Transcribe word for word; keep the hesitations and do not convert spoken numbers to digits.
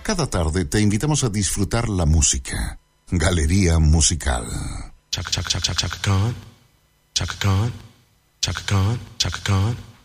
Cada tarde te invitamos a disfrutar la música. Galería Musical. Chaka Chaka Chaka Chaka Khan, Chaka Khan, Chaka Khan, Chaka Khan.